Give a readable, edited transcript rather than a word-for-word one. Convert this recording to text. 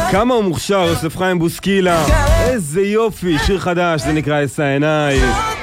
כמה הוא מוכשר, יוסף חיים בוסקילה. איזה יופי, שיר חדש, זה נקרא אשא עיניי.